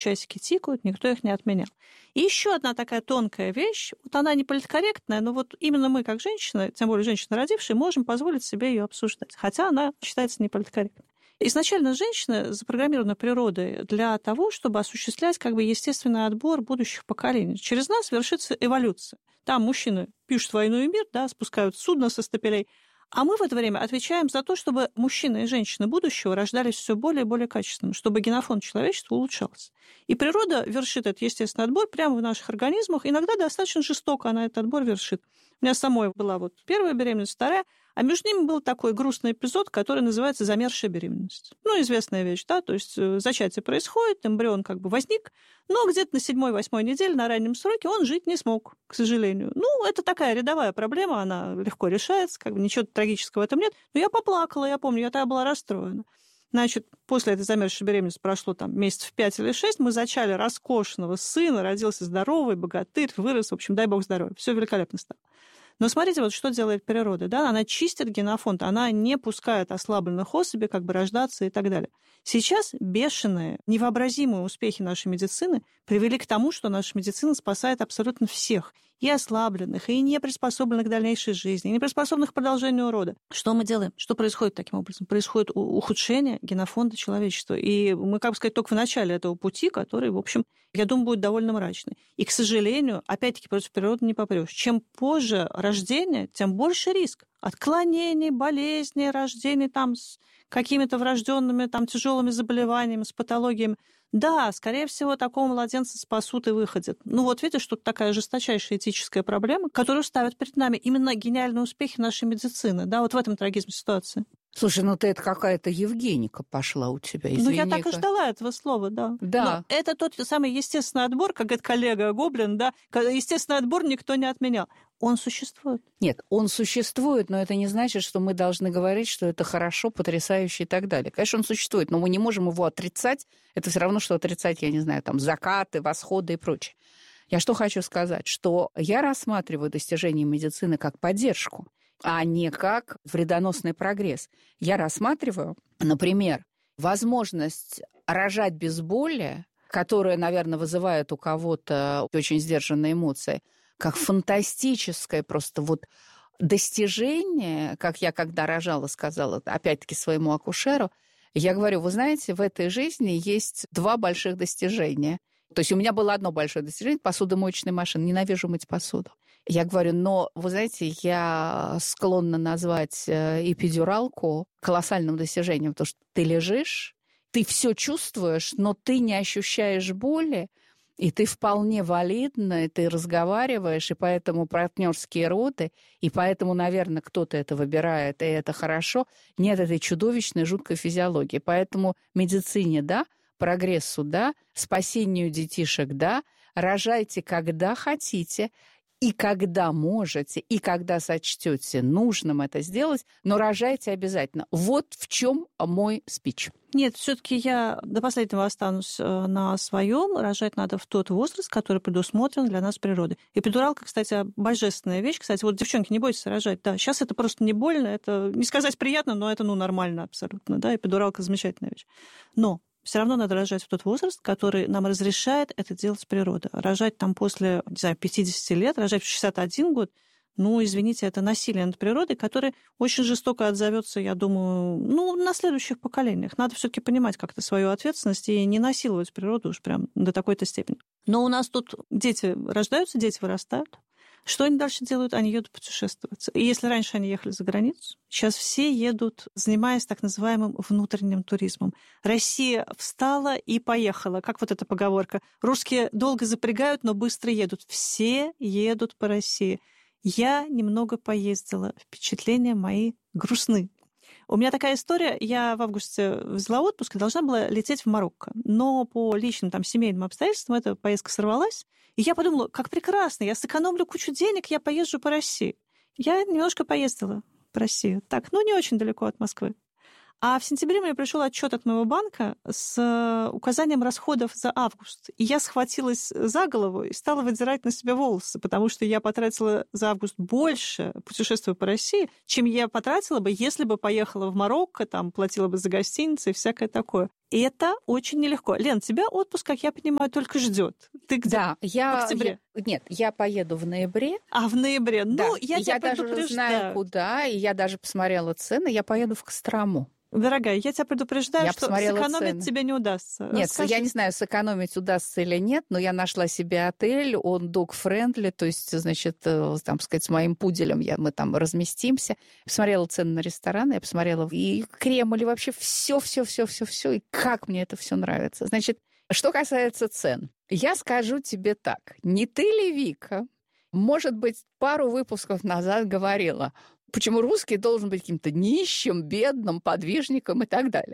часики тикают, никто их не отменял. И еще одна такая тонкая вещь, вот она не политкорректная, но вот именно мы, как женщины, тем более женщины родившие, можем позволить себе ее обсуждать, хотя она считается неполиткорректной. Изначально женщины запрограммированы природой для того, чтобы осуществлять как бы естественный отбор будущих поколений. Через нас вершится эволюция. Там мужчины пишут «Войну и мир», да, спускают судно со стапелей, а мы в это время отвечаем за то, чтобы мужчины и женщины будущего рождались все более и более качественными, чтобы генофонд человечества улучшался. И природа вершит этот естественный отбор прямо в наших организмах. Иногда достаточно жестоко она этот отбор вершит. У меня самой была вот первая беременность, вторая, а между ними был такой грустный эпизод, который называется замерзшая беременность. Ну, известная вещь, да, то есть зачатие происходит, эмбрион как бы возник, но где-то на 7-8 неделе, на раннем сроке он жить не смог, к сожалению. Ну, это такая рядовая проблема, она легко решается, как бы ничего трагического в этом нет. Но я поплакала, я помню, я тогда была расстроена. Значит, после этой замерзшей беременности прошло там месяцев 5 или 6, мы зачали роскошного сына, родился здоровый, богатырь, вырос, в общем, дай бог здоровья, все великолепно стало. Но смотрите, вот что делает природа, да, она чистит генофонд, она не пускает ослабленных особей как бы рождаться и так далее. Сейчас бешеные, невообразимые успехи нашей медицины привели к тому, что наша медицина спасает абсолютно всех, и ослабленных, и не приспособленных к дальнейшей жизни, и не приспособленных к продолжению рода. Что мы делаем? Что происходит таким образом? Происходит ухудшение генофонда человечества. И мы, как бы сказать, только в начале этого пути, который, в общем, я думаю, будет довольно мрачный. И, к сожалению, опять-таки, против природы не попрёшь. Чем позже рождение, тем больше риск отклонений, болезней, рождений там с какими-то врожденными там тяжелыми заболеваниями, с патологиями. Да, скорее всего, такого младенца спасут и выходят. Ну вот видишь, тут такая жесточайшая этическая проблема, которую ставят перед нами именно гениальные успехи нашей медицины. Да, вот в этом трагизм ситуации. Слушай, ну ты это какая-то Евгеника пошла у тебя, извини. Ну я так и ждала этого слова, да. Да. Но это тот самый естественный отбор, как говорит коллега Гоблин, да, естественный отбор никто не отменял. Он существует. Нет, он существует, но это не значит, что мы должны говорить, что это хорошо, потрясающе и так далее. Конечно, он существует, но мы не можем его отрицать. Это все равно, что отрицать, я не знаю, там, закаты, восходы и прочее. Я что хочу сказать, что я рассматриваю достижения медицины как поддержку, а не как вредоносный прогресс. Я рассматриваю, например, возможность рожать без боли, которая, наверное, вызывает у кого-то очень сдержанные эмоции, как фантастическое просто вот достижение, как я когда рожала, сказала, опять-таки, своему акушеру, я говорю, вы знаете, в этой жизни есть 2 больших достижения. То есть у меня было одно большое достижение – посудомоечная машина. Ненавижу мыть посуду. Я говорю, но, вы знаете, я склонна назвать эпидюралку колоссальным достижением, потому что ты лежишь, ты все чувствуешь, но ты не ощущаешь боли, и ты вполне валидно, и ты разговариваешь, и поэтому партнерские роды, и поэтому, наверное, кто-то это выбирает, и это хорошо. Нет этой чудовищной, жуткой физиологии. Поэтому медицине, да, прогрессу, да, спасению детишек, да, рожайте, когда хотите, и когда можете, и когда сочтете нужным это сделать, но рожайте обязательно. Вот в чем мой спич. Нет, все-таки я до последнего останусь на своем. Рожать надо в тот возраст, который предусмотрен для нас природой. Эпидуралка, кстати, божественная вещь. Кстати, вот, девчонки, не бойтесь рожать. Да, сейчас это просто не больно, это не сказать приятно, но это нормально абсолютно. Да, эпидуралка замечательная вещь. Но все равно надо рожать в тот возраст, который нам разрешает это делать природа. Рожать там после, не знаю, 50 лет, рожать в 61 год, ну, извините, это насилие над природой, которое очень жестоко отзовется, я думаю, на следующих поколениях. Надо все-таки понимать как-то свою ответственность и не насиловать природу уж прям до такой-то степени. Но у нас тут дети рождаются, дети вырастают. Что они дальше делают? Они едут путешествовать. И если раньше они ехали за границу, сейчас все едут, занимаясь так называемым внутренним туризмом. Россия встала и поехала. Как вот эта поговорка? Русские долго запрягают, но быстро едут. Все едут по России. Я немного поездила. Впечатления мои грустны. У меня такая история. Я в августе взяла отпуск и должна была лететь в Марокко. Но по личным там семейным обстоятельствам эта поездка сорвалась. И я подумала, как прекрасно, я сэкономлю кучу денег, я поезжу по России. Я немножко поездила по России. Так, не очень далеко от Москвы. А в сентябре мне пришел отчет от моего банка с указанием расходов за август. И я схватилась за голову и стала выдирать на себя волосы, потому что я потратила за август больше, путешествуя по России, чем я потратила бы, если бы поехала в Марокко, там платила бы за гостиницы и всякое такое. Это очень нелегко. Лен, тебя отпуск, как я понимаю, только ждет. Ты где? Да, В октябре? Нет, я поеду в ноябре. А в ноябре? Да. Ну, я тебя даже предупреждаю. знаю, куда, и я даже посмотрела цены. Я поеду в Кострому. Дорогая, я тебя предупреждаю, Я что посмотрела сэкономить цены. тебе не удастся. Нет, Расскажи. я не знаю, сэкономить удастся или нет, но я нашла себе отель, он dog-friendly, то есть, значит, там, сказать, с моим пуделем мы там разместимся. Посмотрела цены на рестораны, я посмотрела и Кремль, и вообще все, и как мне это все нравится. Значит, что касается цен, я скажу тебе так, не ты ли, Вика, может быть, пару выпусков назад говорила, почему русский должен быть каким-то нищим, бедным, подвижником и так далее.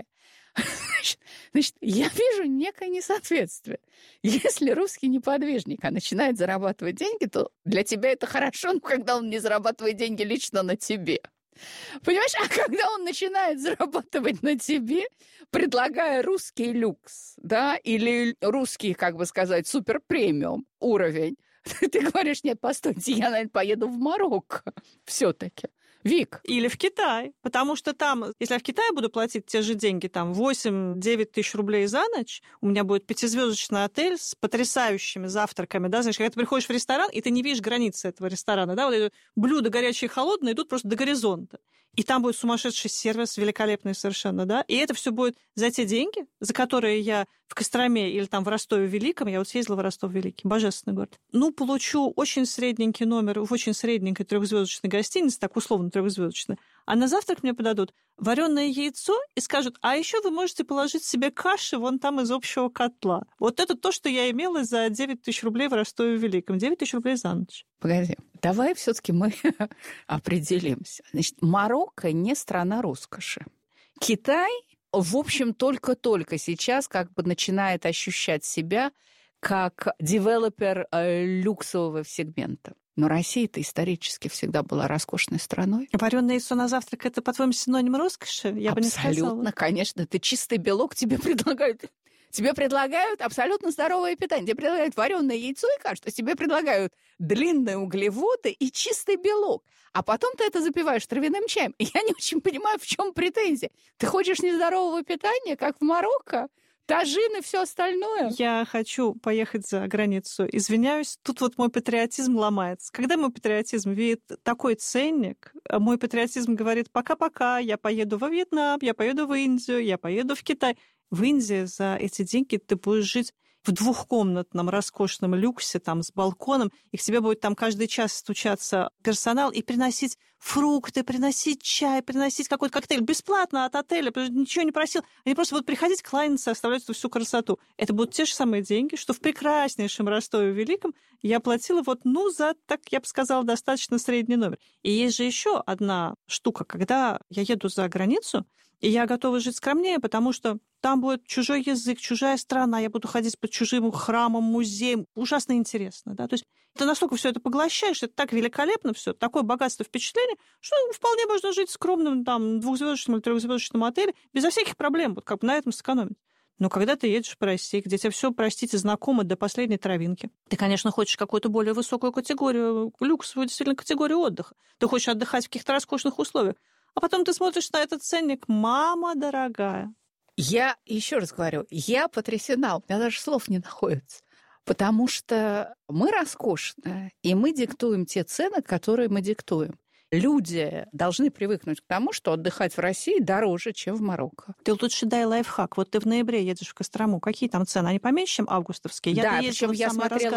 Значит, я вижу некое несоответствие. Если русский не подвижник, а начинает зарабатывать деньги, то для тебя это хорошо, но когда он не зарабатывает деньги лично на тебе. Понимаешь, а когда он начинает зарабатывать на тебе, предлагая русский люкс, да, или русский, как бы сказать, супер-премиум уровень, ты говоришь, нет, постойте, я, наверное, поеду в Марокко все-таки. Вик. Или в Китай, потому что там, если я в Китае буду платить те же деньги, там 8-9 тысяч рублей за ночь, у меня будет 5-звездочный отель с потрясающими завтраками, да, знаешь, когда ты приходишь в ресторан, и ты не видишь границы этого ресторана, да, вот эти блюда горячие и холодные идут просто до горизонта. И там будет сумасшедший сервис, великолепный совершенно, да, и это все будет за те деньги, за которые я в Костроме или там в Ростове-Великом, я вот съездила в Ростов-Великий, божественный город, ну, получу очень средненький номер в очень средненькой 3-звездочной гостинице, так условно 3-звездочной, а на завтрак мне подадут вареное яйцо и скажут, а еще вы можете положить себе каши вон там из общего котла. Вот это то, что я имела за 9 тысяч рублей в Ростове-Великом. 9 тысяч рублей за ночь. Погоди, давай все-таки мы определимся. Значит, Марокко не страна роскоши. Китай, в общем, только-только сейчас как бы начинает ощущать себя как девелопер люксового сегмента. Но Россия-то исторически всегда была роскошной страной. Вареное яйцо на завтрак – это, по-твоему, синоним роскоши? Я бы не сказала. Абсолютно, конечно. Это чистый белок тебе предлагают. Тебе предлагают абсолютно здоровое питание. Тебе предлагают вареное яйцо и кашу. Тебе предлагают длинные углеводы и чистый белок. А потом ты это запиваешь травяным чаем. И я не очень понимаю, в чем претензия. Ты хочешь нездорового питания, как в Марокко? Тажин и все остальное. Я хочу поехать за границу. Извиняюсь, тут вот мой патриотизм ломается. Когда мой патриотизм видит такой ценник, мой патриотизм говорит, пока-пока, я поеду во Вьетнам, я поеду в Индию, я поеду в Китай. В Индии за эти деньги ты будешь жить в двухкомнатном роскошном люксе там с балконом, и к тебе будет там каждый час стучаться персонал и приносить фрукты, приносить чай, приносить какой-то коктейль бесплатно от отеля, потому что ничего не просил. Они просто будут приходить, кланяться, оставлять эту всю красоту. Это будут те же самые деньги, что в прекраснейшем Ростове-Великом я платила вот, ну, за, так я бы сказала, достаточно средний номер. И есть же еще одна штука, когда я еду за границу, и я готова жить скромнее, потому что там будет чужой язык, чужая страна, я буду ходить по чужим храмам, музеям. Ужасно интересно, да. То есть ты настолько все это поглощаешь, это так великолепно все, такое богатство впечатлений, что вполне можно жить в скромном там 2-звездочном или 3-звездочном отеле безо всяких проблем, вот как бы на этом сэкономить. Но когда ты едешь по России, где тебе все, простите, знакомо до последней травинки, ты, конечно, хочешь какую-то более высокую категорию, люксовую действительно категорию отдыха. Ты хочешь отдыхать в каких-то роскошных условиях. А потом ты смотришь на этот ценник, мама дорогая. Я еще раз говорю, я потрясена, у меня даже слов не находится. Потому что мы роскошные, и мы диктуем те цены, которые мы диктуем. Люди должны привыкнуть к тому, что отдыхать в России дороже, чем в Марокко. Ты лучше дай лайфхак. Вот ты в ноябре едешь в Кострому. Какие там цены? Они поменьше, чем августовские? Да, причем я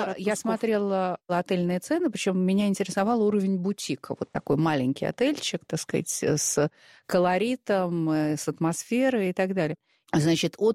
смотрела отельные цены, причем меня интересовал уровень бутика. Вот такой маленький отельчик, так сказать, с колоритом, с атмосферой и так далее. Значит, от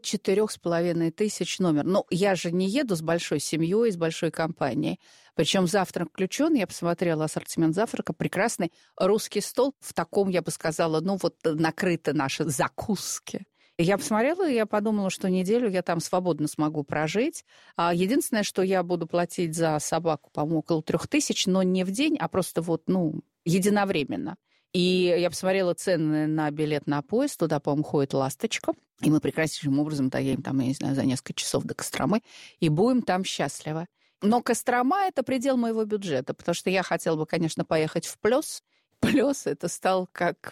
4500 номер. Но я же не еду с большой семьей, с большой компанией. Причем завтрак включен. Я посмотрела ассортимент завтрака. Прекрасный русский стол. В таком, я бы сказала, ну вот накрыты наши закуски. Я посмотрела, и я подумала, что неделю я там свободно смогу прожить. Единственное, что я буду платить за собаку, по-моему, около 3000, но не в день, а просто вот, ну, единовременно. И я посмотрела цены на билет на поезд. Туда, по-моему, ходит «Ласточка». И мы прекраснейшим образом доедем там, я не знаю, за несколько часов до Костромы. И будем там счастливы. Но Кострома – это предел моего бюджета. Потому что я хотела бы, конечно, поехать в Плёс. Плёс – это стал как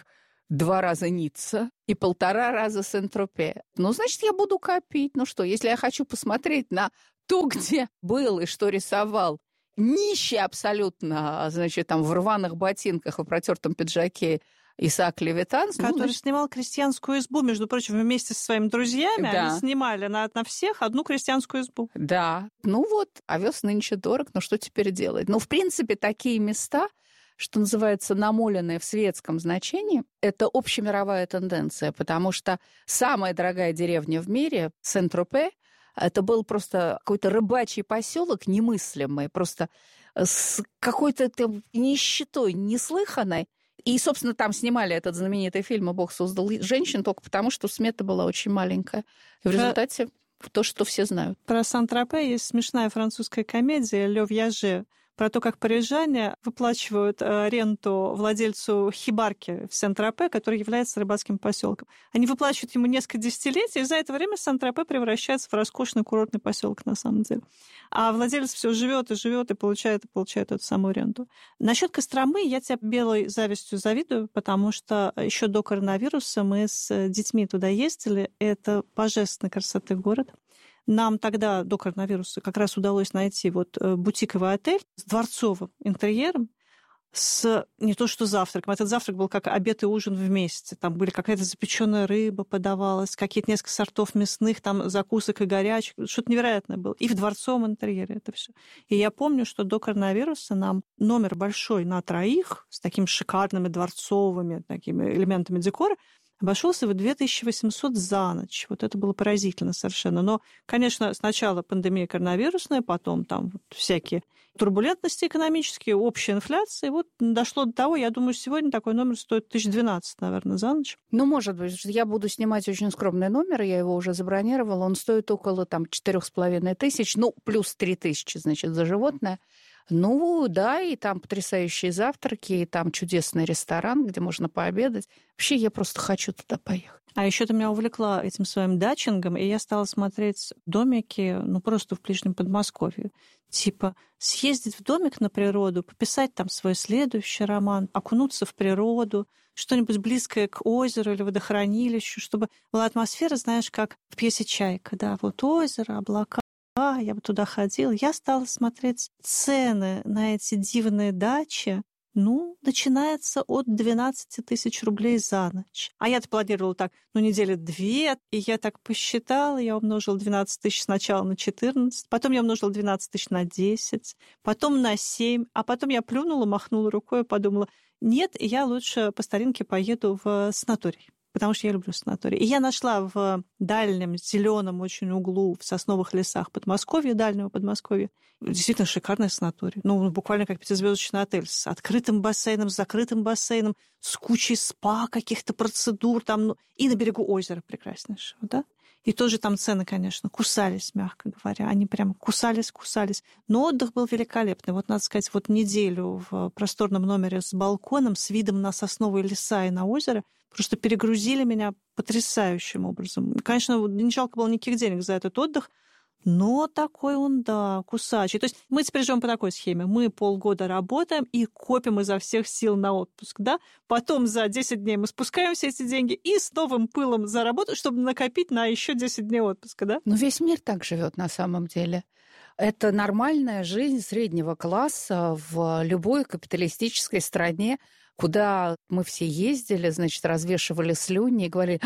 2 раза Ницца и 1,5 раза Сен-Тропе. Ну, значит, я буду копить. Ну что, если я хочу посмотреть на то, где был и что рисовал нищий абсолютно, значит, там в рваных ботинках и протертом пиджаке Исаак Левитан. Который снимал крестьянскую избу, между прочим, вместе со своими друзьями. Да. Они снимали на всех одну крестьянскую избу. Да. Ну вот, овес нынче дорог, но что теперь делать? Ну, в принципе, такие места, что называется, намоленные в светском значении, это общемировая тенденция, потому что самая дорогая деревня в мире, Сен-Тропе, это был просто какой-то рыбачий поселок немыслимый, просто с какой-то нищетой неслыханной. И, собственно, там снимали этот знаменитый фильм «И Бог создал женщин» только потому, что смета была очень маленькая. И в результате то, что все знают. Про Сан-Тропе есть смешная французская комедия «Ле Вьяже», про то, как парижане выплачивают ренту владельцу хибарки в Сен-Тропе, который является рыбацким поселком. Они выплачивают ему несколько десятилетий, и за это время Сан-Тропе превращается в роскошный курортный поселок на самом деле. А владелец все живет и получает эту самую ренту. Насчет Костромы я тебя белой завистью завидую, потому что еще до коронавируса мы с детьми туда ездили. Это божественной красоты город. Нам тогда, до коронавируса, как раз удалось найти бутиковый отель с дворцовым интерьером, с не то что завтраком. Этот завтрак был как обед и ужин вместе. Там были какая-то запеченная рыба подавалась, какие-то несколько сортов мясных, там закусок и горячих. Что-то невероятное было. И в дворцовом интерьере это все. И я помню, что до коронавируса нам номер большой на 3 с такими шикарными дворцовыми такими элементами декора обошелся в 2800 за ночь. Вот это было поразительно совершенно. Но, конечно, сначала пандемия коронавирусная, потом там всякие турбулентности экономические, общая инфляция. И вот дошло до того, я думаю, сегодня такой номер стоит 1012, наверное, за ночь. Ну, может быть, я буду снимать очень скромный номер, я его уже забронировала. Он стоит около 4500, ну, плюс 3000, значит, за животное. Ну, да, и там потрясающие завтраки, и там чудесный ресторан, где можно пообедать. Вообще, я просто хочу туда поехать. А еще ты меня увлекла этим своим датчингом, и я стала смотреть домики, просто в ближнем Подмосковье. Типа съездить в домик на природу, пописать там свой следующий роман, окунуться в природу, что-нибудь близкое к озеру или водохранилищу, чтобы была атмосфера, знаешь, как в пьесе «Чайка». Да, вот озеро, облака. Я бы туда ходила. Я стала смотреть цены на эти дивные дачи. Начинается от 12 тысяч рублей за ночь. А я-то планировала так, недели 2, и я так посчитала, я умножила 12 тысяч сначала на 14, потом я умножила 12 тысяч на 10, потом на 7, а потом я плюнула, махнула рукой и подумала, нет, я лучше по старинке поеду в санаторий. Потому что я люблю санаторий. И я нашла в дальнем, зеленом очень углу в сосновых лесах Подмосковья, дальнего Подмосковья, действительно шикарный санаторий. Буквально как 5-звездочный отель с открытым бассейном, с закрытым бассейном, с кучей спа, каких-то процедур там, и на берегу озера прекраснейшего, да? И тоже там цены, конечно, кусались, мягко говоря. Они прям кусались. Но отдых был великолепный. Надо сказать, неделю в просторном номере с балконом, с видом на сосновые леса и на озеро просто перегрузили меня потрясающим образом. Конечно, не жалко было никаких денег за этот отдых, но такой он, да, кусачий. То есть мы теперь живем по такой схеме. Мы полгода работаем и копим изо всех сил на отпуск, да? Потом за 10 дней мы спускаем все эти деньги и с новым пылом за работу, чтобы накопить на еще 10 дней отпуска, да? Но весь мир так живет на самом деле. Это нормальная жизнь среднего класса в любой капиталистической стране, куда мы все ездили, значит, развешивали слюни и говорили,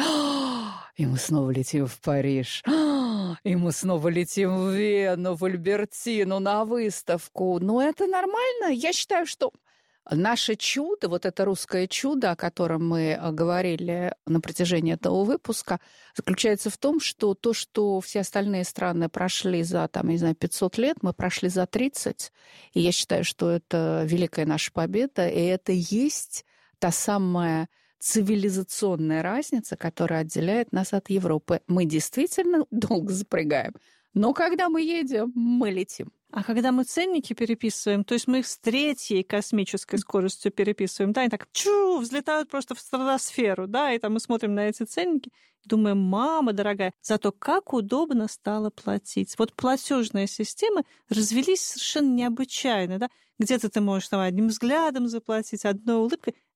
и мы снова летим в Париж, и мы снова летим в Вену, в Альбертину на выставку. Но это нормально. Я считаю, что наше чудо, это русское чудо, о котором мы говорили на протяжении этого выпуска, заключается в том, что то, что все остальные страны прошли за, 500 лет, мы прошли за 30. И я считаю, что это великая наша победа, и это есть та самая цивилизационная разница, которая отделяет нас от Европы. Мы действительно долго запрягаем, но когда мы едем, мы летим. А когда мы ценники переписываем, то есть мы их с 3-й космической скоростью переписываем, да, они так взлетают просто в стратосферу, да, и там мы смотрим на эти ценники, думаем, мама дорогая, зато как удобно стало платить. Платежные системы развелись совершенно необычайно, да, где-то ты можешь одним взглядом заплатить, одной улыбкой,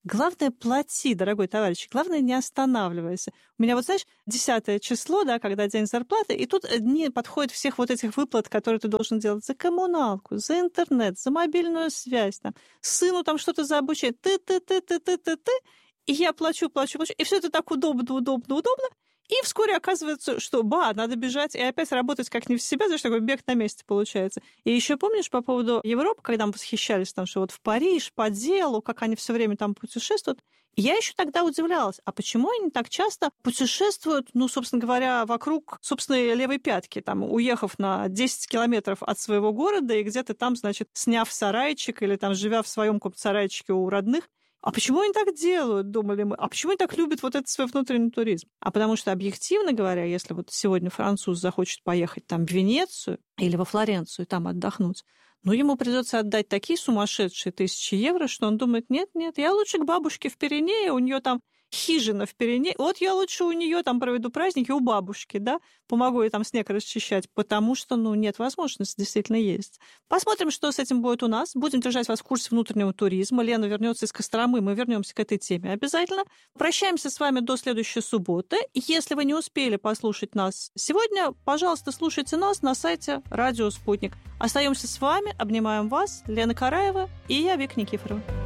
Главное, плати, дорогой товарищ. Главное, не останавливайся. У меня, вот знаешь, 10 число, да, когда день зарплаты, и тут дни подходят всех вот этих выплат, которые ты должен делать за коммуналку, за интернет, за мобильную связь, там, сыну там что-то за обучение, ты. И я плачу. И все это так удобно. И вскоре оказывается, что, надо бежать и опять работать как не в себя, знаешь, такой бег на месте получается. И еще помнишь по поводу Европы, когда мы восхищались, там, что вот в Париж по делу, как они все время там путешествуют, я еще тогда удивлялась, а почему они так часто путешествуют, собственно говоря, вокруг собственной левой пятки, там, уехав на 10 километров от своего города и где-то там, значит, сняв сарайчик или там живя в своем каком-то сарайчике у родных. А почему они так делают, думали мы? А почему они так любят вот этот свой внутренний туризм? А потому что, объективно говоря, если вот сегодня француз захочет поехать там в Венецию или во Флоренцию и там отдохнуть, ему придется отдать такие сумасшедшие 1000 евро, что он думает, нет, я лучше к бабушке в Пиренее, у нее там хижина в Пиренее, вот я лучше у нее там проведу праздники у бабушки, да, помогу ей там снег расчищать, потому что, нет возможности действительно есть. Посмотрим, что с этим будет у нас. Будем держать вас в курсе внутреннего туризма. Лена вернется из Костромы, мы вернемся к этой теме обязательно. Прощаемся с вами до следующей субботы. Если вы не успели послушать нас сегодня, пожалуйста, слушайте нас на сайте Радио Спутник. Остаемся с вами, обнимаем вас, Лена Караева и я, Вика Никифорова.